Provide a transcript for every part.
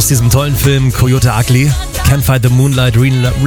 aus diesem tollen Film Coyote Ugly. Can't Fight the Moonlight,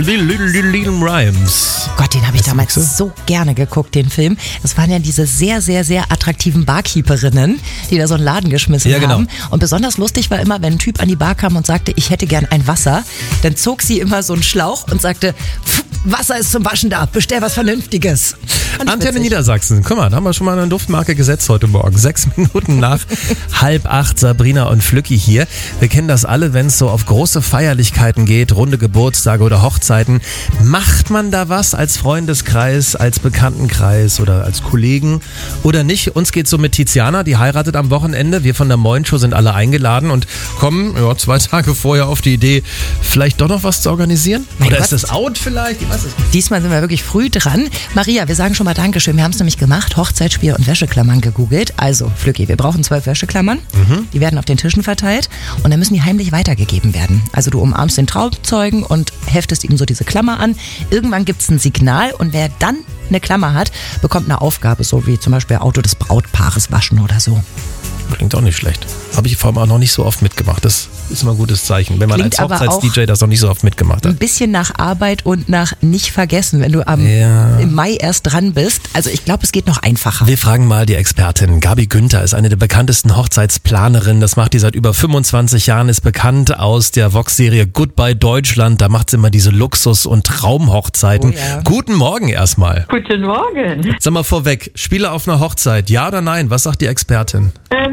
Rhymes. Gott, den habe ich damals so gerne geguckt, den Film. Das waren ja diese sehr, sehr, sehr attraktiven Barkeeperinnen, die da so einen Laden geschmissen haben. Und besonders lustig war immer, wenn ein Typ an die Bar kam und sagte, ich hätte gern ein Wasser, dann zog sie immer so einen Schlauch und sagte, Wasser ist zum Waschen da, bestell was Vernünftiges. Antenne Niedersachsen, guck mal, da haben wir schon mal eine Duftmarke gesetzt heute Morgen. 6 Minuten nach 7:30, Sabrina und Flücki hier. Wir kennen das alle, wenn es so auf große Feierlichkeiten geht, runde Geburtstage oder Hochzeiten. Macht man da was als Freundeskreis, als Bekanntenkreis oder als Kollegen oder nicht? Uns geht's so mit Tiziana, die heiratet am Wochenende. Wir von der Moin Show sind alle eingeladen und kommen 2 Tage vorher auf die Idee, vielleicht doch noch was zu organisieren? Oder ist das out vielleicht? Ich weiß es nicht. Diesmal sind wir wirklich früh dran. Maria, wir sagen schon mal Dankeschön. Wir haben es nämlich gemacht. Hochzeitsspiel und Wäscheklammern gegoogelt. Also, Flücki, wir brauchen 12 Wäscheklammern. Die werden auf den Tischen verteilt und dann müssen die heimlich weitergegeben werden. Also du umarmst den Trauzeugen und heftest ihm so diese Klammer an. Irgendwann gibt es ein Signal und wer dann eine Klammer hat, bekommt eine Aufgabe, so wie zum Beispiel Auto des Brautpaares waschen oder so. Klingt auch nicht schlecht. Habe ich vor allem auch noch nicht so oft mitgemacht. Das ist immer ein gutes Zeichen, wenn man Klingt als Hochzeits-DJ das noch nicht so oft mitgemacht hat. Ein bisschen nach Arbeit und nach nicht vergessen, wenn du im Mai erst dran bist. Also ich glaube, es geht noch einfacher. Wir fragen mal die Expertin. Gabi Günther ist eine der bekanntesten Hochzeitsplanerinnen. Das macht die seit über 25 Jahren, ist bekannt aus der Vox-Serie Goodbye Deutschland. Da macht sie immer diese Luxus- und Traumhochzeiten. Oh ja. Guten Morgen erstmal. Guten Morgen. Sag mal vorweg, Spiele auf einer Hochzeit, ja oder nein? Was sagt die Expertin?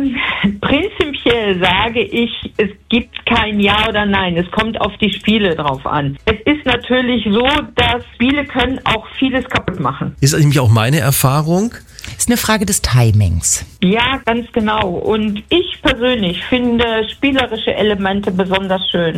Prinzipiell sage ich, es gibt kein Ja oder Nein. Es kommt auf die Spiele drauf an. Es ist natürlich so, dass Spiele können auch vieles kaputt machen. Ist nämlich auch meine Erfahrung. Ist eine Frage des Timings. Ja, ganz genau. Und ich persönlich finde spielerische Elemente besonders schön.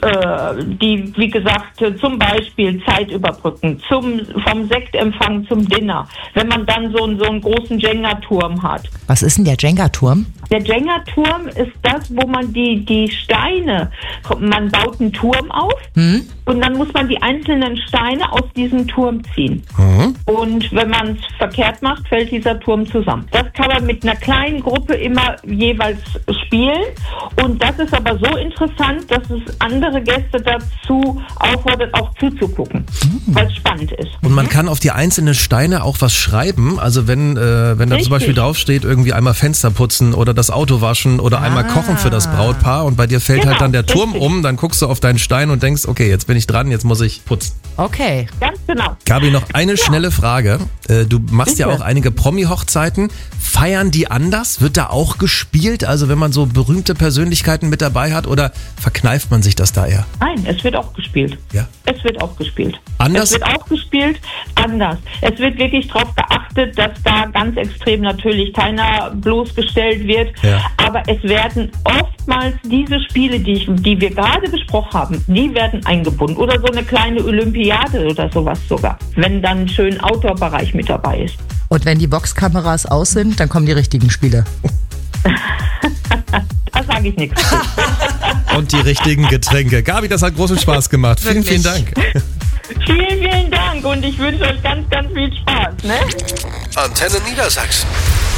Die, wie gesagt, zum Beispiel Zeit überbrücken, vom Sektempfang zum Dinner. Wenn man dann so einen großen Jenga-Turm hat. Was ist denn der Jenga-Turm? Der Jenga-Turm ist das, wo man die Steine, man baut einen Turm auf und dann muss man die einzelnen Steine aus diesem Turm ziehen. Und wenn man es verkehrt macht, fällt dieser Turm zusammen. Das kann man mit einer kleinen Gruppe immer jeweils spielen und das ist aber so interessant, dass es andere Gäste dazu auffordert, auch zuzugucken, weil es spannend ist. Und man kann auf die einzelnen Steine auch was schreiben, also wenn da zum Beispiel draufsteht, irgendwie einmal Fenster putzen oder das Auto waschen oder einmal kochen für das Brautpaar und bei dir fällt halt dann der Turm um, dann guckst du auf deinen Stein und denkst, okay, jetzt bin ich dran, jetzt muss ich putzen. Okay. Ganz genau. Gabi, noch eine schnelle Frage. Du machst ja auch einige Promi-Hochzeiten. Feiern die anders? Wird da auch gespielt? Also wenn man so berühmte Persönlichkeiten mit dabei hat oder verkneift man sich das da eher? Nein, es wird auch gespielt. Ja. Es wird auch gespielt. Anders? Es wird auch gespielt, anders. Es wird wirklich darauf geachtet, dass da ganz extrem natürlich keiner bloßgestellt wird. Ja. Aber es werden oftmals diese Spiele, die wir gerade besprochen haben, die werden eingebunden. Oder so eine kleine Olympiade oder sowas sogar. Wenn dann schön Outdoor-Bereich mit dabei ist. Und wenn die Boxkameras aus sind, dann kommen die richtigen Spiele. Da sage ich nichts. Und die richtigen Getränke. Gabi, das hat großen Spaß gemacht. Vielen, vielen Dank. Vielen, vielen Dank und ich wünsche euch ganz, ganz viel Spaß. Ne? Antenne Niedersachsen.